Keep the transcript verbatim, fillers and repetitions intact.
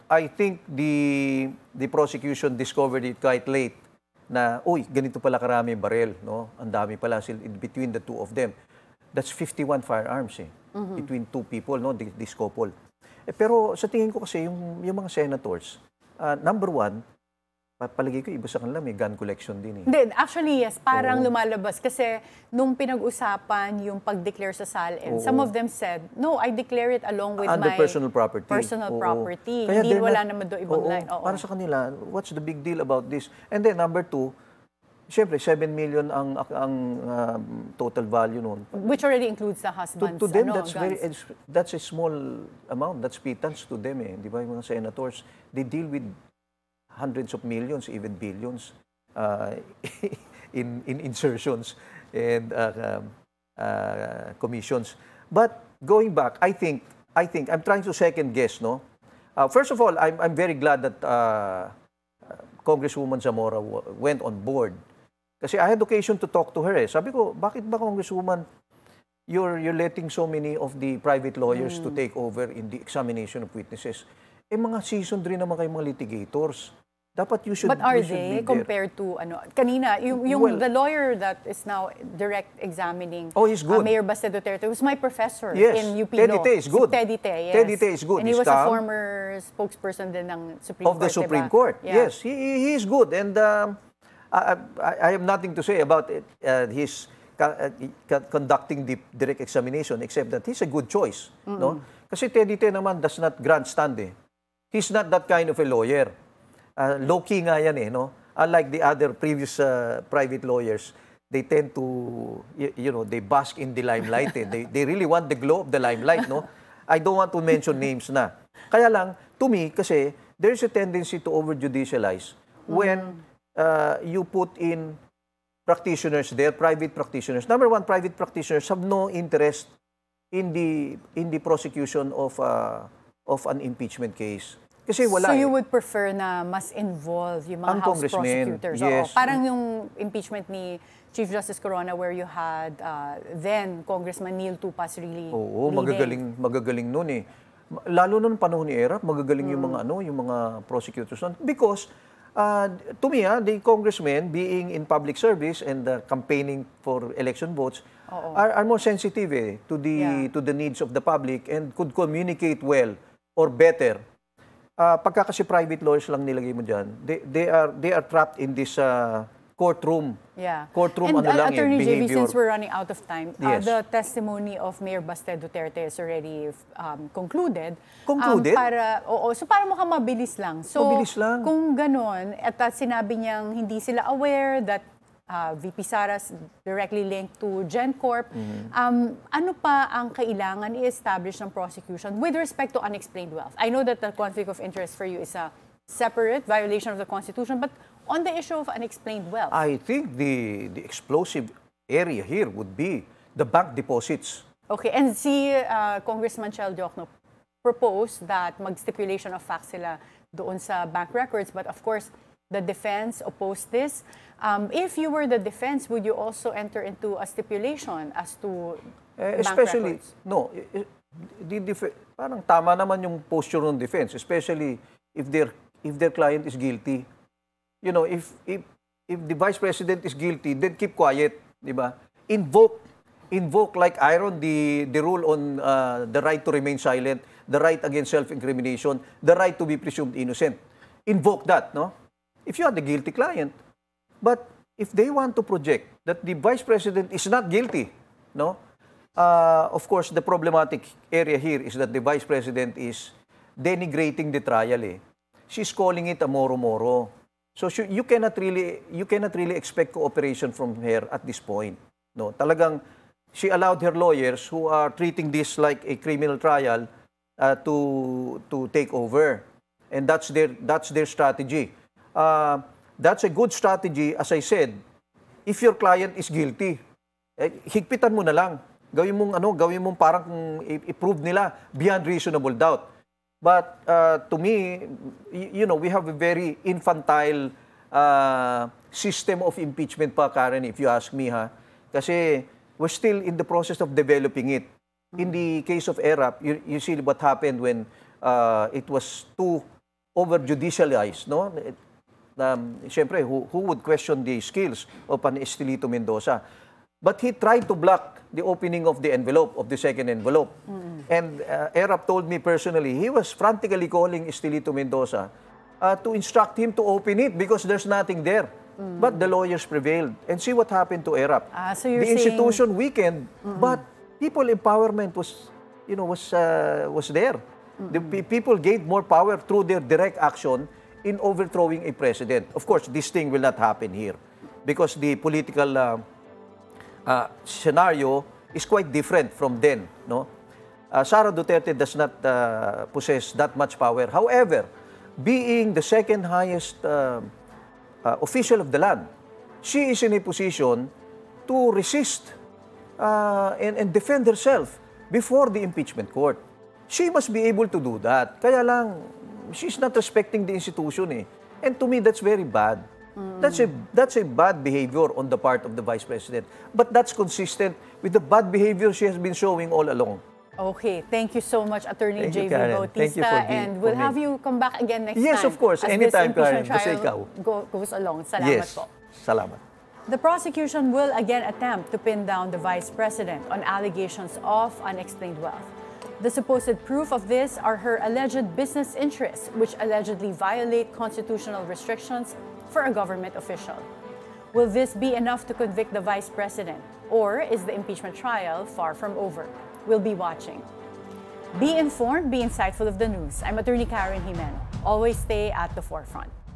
I think the the prosecution discovered it quite late na, uy, ganito pala karami yung barel, no? Ang dami pala sil- in between the two of them. That's fifty-one firearms eh, between two people, no? This, this couple. Eh, pero sa tingin ko kasi, yung, yung mga senators, uh, number one, pa- palagay ko iba sa kanila may gun collection din eh. Hindi, actually yes, parang Oo. lumalabas. Kasi nung pinag-usapan yung pag-declare sa SALN, Oo. some of them said, no, I declare it along with Under my personal property. personal Oo. property. Kaya Hindi they're wala not- naman doon ibang oo, line. Oo. Para sa kanila, what's the big deal about this? And then number two, siyempre seven million ang ang um, total value noon. Which already includes the To, husband's to them, ano, that's guns. very it's- that's a small amount. That's pittance to them eh. Di ba yung mga senators, they deal with hundreds of millions, even billions uh, in in insertions and uh, um, uh, commissions. But going back, I think I think I'm trying to second guess, no. Uh, first of all, I'm I'm very glad that uh, Congresswoman Zamora w- went on board. Kasi I had occasion to talk to her eh. Sabi ko, bakit ba Congresswoman, you're, you're letting so many of the private lawyers to take over in the examination of witnesses? Eh mga seasoned rin naman kayo mga litigators. Dapat you should, But are you should they be there. compared to ano? Kanina, yung, yung Well- the lawyer that is now direct examining Oh, he's good. uh, Mayor Baste Duterte was my professor Yes, in U P Teddy Law. Tay is good. Si Teddy Tay, yes. Teddy Tay is good. And he He's was a calm. former spokesperson din ng Supreme Of Court, the Supreme diba? Court. Yeah. Yes, he, he he is good. And um, I, I, I have nothing to say about it, uh, his ca- uh, ca- conducting the direct examination except that he's a good choice. No? Kasi Teddy Tay naman does not grandstand eh. He's not that kind of a lawyer. Uh, low-key nga yan eh. No? Unlike the other previous uh, private lawyers, they tend to, you, you know, they bask in the limelight. Eh. They, they really want the glow of the limelight. No? I don't want to mention names na. Kaya lang, to me, kasi there's a tendency to over-judicialize when uh, you put in practitioners there, private practitioners. Number one, private practitioners have no interest in the in the prosecution of uh, of an impeachment case. Kasi wala. So eh. you would prefer na mas involve yung mga Ang House congressmen, prosecutors? yes. Oo. Parang yung impeachment ni Chief Justice Corona where you had uh, then Congressman Neil Tupas really Oo, leading. magagaling magagaling noon eh. Ma- Lalo noon panahon ni Erap, magagaling yung mga ano, yung mga prosecutors noon because uh, to me, ah, the congressmen being in public service and uh, campaigning for election votes are, are more sensitive eh, to the Yeah. to the needs of the public and could communicate well or better. Uh, pagka kasi private lawyers lang nilagay mo diyan, they they are they are trapped in this uh, courtroom. Yeah. Courtroom And ano uh, lang eh, Attorney J V, behavior. since we're running out of time, uh, Yes. the testimony of Mayor Baste Duterte is already um, concluded. Concluded? Um, para, oo, so para mukhang mabilis lang. So, Mabilis lang. kung ganon, at uh, sinabi niyang hindi sila aware that uh, V P Sara's directly linked to GenCorp, Mm-hmm. um, ano pa ang kailangan i-establish ng prosecution with respect to unexplained wealth? I know that the conflict of interest for you is a separate violation of the Constitution, but on the issue of unexplained wealth, I think the the explosive area here would be the bank deposits. okay, and si uh, Congressman Chel Diokno proposed that mag-stipulation of facts sila doon sa bank records, but of course, the defense opposed this. Um, if you were the defense, would you also enter into a stipulation as to Eh, bank especially, records? no, eh, eh, the def- parang tama naman yung posture ng defense, especially if their if their client is guilty. You know, if if if the vice president is guilty, then keep quiet, di ba? Invoke invoke like iron the the rule on uh, the right to remain silent, the right against self-incrimination, the right to be presumed innocent. Invoke that, no? If you are the guilty client. But if they want to project that the vice president is not guilty, no? Uh, of course, the problematic area here is that the vice president is denigrating the trial. Eh. She's calling it a moro-moro. So she- you cannot really you cannot really expect cooperation from her at this point. No, talagang she allowed her lawyers who are treating this like a criminal trial uh, to to take over, and that's their that's their strategy. Uh, that's a good strategy, as I said. If your client is guilty, eh, higpitan mo na lang. Gawin mong ano, gawin mong parang kung i- i-prove nila beyond reasonable doubt. But uh, to me, y- you know, we have a very infantile uh, system of impeachment pa, Karen, if you ask me, ha. Kasi we're still in the process of developing it. In the case of Erap, you, you see what happened when uh, it was too over judicialized, no? Um, Siyempre, who, who would question the skills of an Estelito Mendoza? But he tried to block the opening of the envelope, of the second envelope. And uh, Erap told me personally, he was frantically calling Estelito Mendoza uh, to instruct him to open it because there's nothing there. But the lawyers prevailed. And see what happened to Erap. Ah, so you're the saying- institution weakened, but people empowerment was, you know, was, uh, was there. The pe- people gained more power through their direct action in overthrowing a president. Of course, this thing will not happen here because the political uh, uh, scenario is quite different from then. No, uh, Sara Duterte does not uh, possess that much power. However, being the second highest uh, uh, official of the land, she is in a position to resist uh, and, and defend herself before the impeachment court. She must be able to do that. Kaya lang, she's not respecting the institution eh. And to me, that's very bad. That's a that's a bad behavior on the part of the Vice President. But that's consistent with the bad behavior she has been showing all along. Okay, thank you so much, Attorney Thank you, J V Karen. Bautista, Thank you for the- and we'll for me. have you come back again next Yes, time. of course. as Anytime, this impeachment Karen. Basta trial ikaw. go- goes along. Salamat Yes. po. Salamat. The prosecution will again attempt to pin down the Vice President on allegations of unexplained wealth. The supposed proof of this are her alleged business interests, which allegedly violate constitutional restrictions for a government official. Will this be enough to convict the Vice President, or is the impeachment trial far from over? We'll be watching. Be informed, be insightful of the news. I'm Attorney Karen Jimeno. Always stay at the forefront.